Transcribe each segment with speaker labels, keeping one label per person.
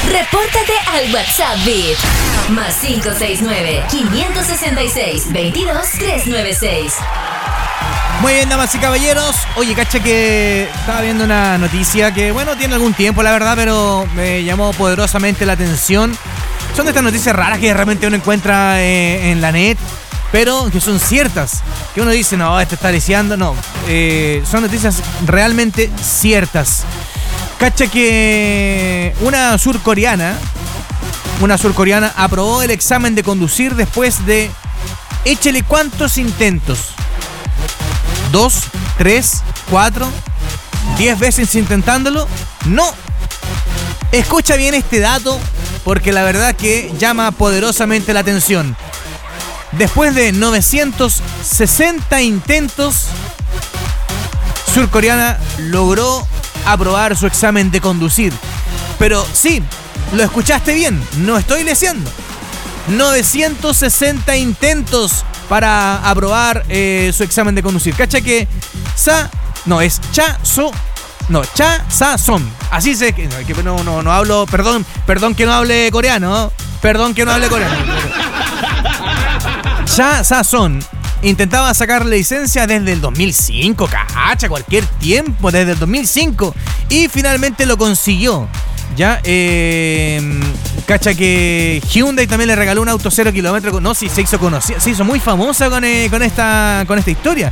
Speaker 1: Repórtate al WhatsApp Beat. Más 569-566-22396.
Speaker 2: Muy bien, damas y caballeros. Oye, cacha que estaba viendo una noticia que, bueno, tiene algún tiempo, la verdad, pero me llamó poderosamente la atención. Son de estas noticias raras que realmente uno encuentra en la net, pero que son ciertas. Que uno dice, no, este está deseando. No, son noticias realmente ciertas. Cacha que una surcoreana aprobó el examen de conducir después de, échele cuántos intentos. 2, 3, 4, 10 veces intentándolo. No. Escucha bien este dato porque la verdad que llama poderosamente la atención. Después de 960 intentos, surcoreana logró aprobar su examen de conducir. Pero sí, lo escuchaste bien, no estoy leseando. 960 intentos para aprobar su examen de conducir. Cacha que Cha Sa Son. Así se que no hablo, perdón que no hable coreano. Cha Sa Son intentaba sacar la licencia desde el 2005, cacha, cualquier tiempo, desde el 2005, y finalmente lo consiguió. Ya, cacha que Hyundai también le regaló un auto 0 kilómetros. No, sí, se hizo conocida, se hizo muy famosa con esta historia.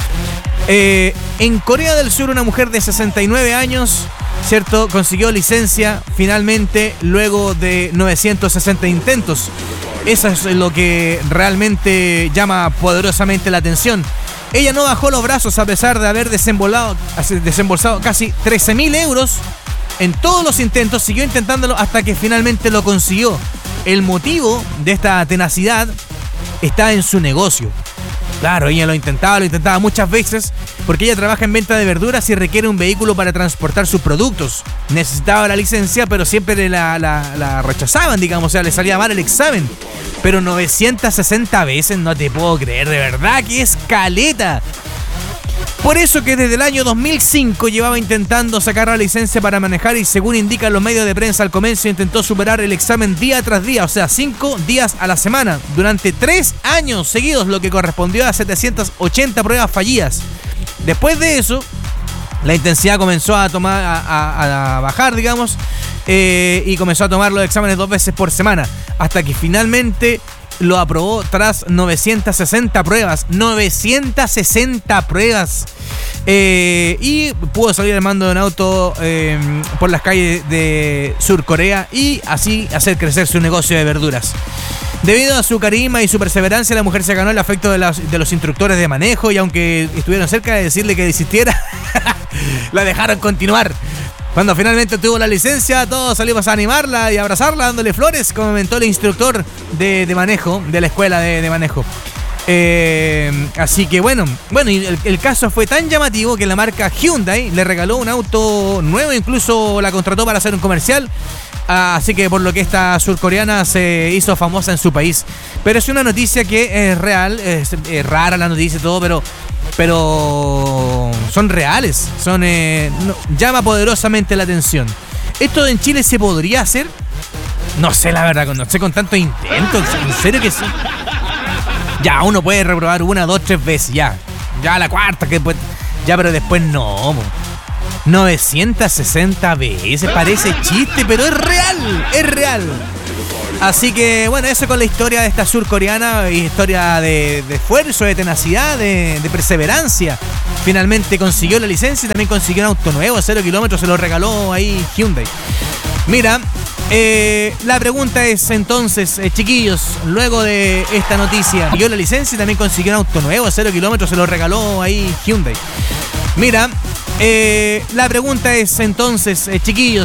Speaker 2: En Corea del Sur, una mujer de 69 años, ¿cierto?, consiguió licencia finalmente luego de 960 intentos. Eso es lo que realmente llama poderosamente la atención. Ella no bajó los brazos a pesar de haber desembolsado casi 13.000 euros en todos los intentos. Siguió intentándolo hasta que finalmente lo consiguió. El motivo de esta tenacidad está en su negocio. Claro, ella lo intentaba muchas veces porque ella trabaja en venta de verduras y requiere un vehículo para transportar sus productos. Necesitaba la licencia, pero siempre la rechazaban, digamos, o sea, le salía mal el examen. Pero 960 veces, no te puedo creer, de verdad que es caleta. Por eso que desde el año 2005 llevaba intentando sacar la licencia para manejar y, según indican los medios de prensa, al comienzo intentó superar el examen día tras día, o sea, 5 días a la semana, durante 3 años seguidos, lo que correspondió a 780 pruebas fallidas. Después de eso, la intensidad comenzó a bajar, digamos, y comenzó a tomar los exámenes 2 veces por semana, hasta que finalmente lo aprobó tras 960 pruebas. 960 pruebas. Y pudo salir al mando de un auto por las calles de Surcorea y así hacer crecer su negocio de verduras. Debido a su carisma y su perseverancia, la mujer se ganó el afecto de los instructores de manejo, y aunque estuvieron cerca de decirle que desistiera, la dejaron continuar. Cuando finalmente tuvo la licencia, todos salimos a animarla y abrazarla, dándole flores, comentó el instructor de manejo, de la escuela de manejo. Así que bueno, y el caso fue tan llamativo que la marca Hyundai le regaló un auto nuevo, incluso la contrató para hacer un comercial. Así que por lo que esta surcoreana se hizo famosa en su país. Pero es una noticia que es real, es rara la noticia y todo, pero son reales, llama poderosamente la atención. ¿Esto en Chile se podría hacer? No sé, la verdad, no sé, con tantos intentos, en serio que sí. Ya, uno puede reprobar 1, 2, 3 veces, ya la cuarta, ya, pero después no. 960 veces, parece chiste, pero es real. Así que bueno, eso con la historia de esta surcoreana, historia de esfuerzo, de tenacidad, de perseverancia. Finalmente consiguió la licencia y también consiguió un auto nuevo, 0 kilómetros, se lo regaló ahí Hyundai. Mira, la pregunta es entonces, chiquillos, luego de esta noticia, consiguió la licencia y también consiguió un auto nuevo, 0 kilómetros, se lo regaló ahí Hyundai. Mira, la pregunta es entonces, chiquillos,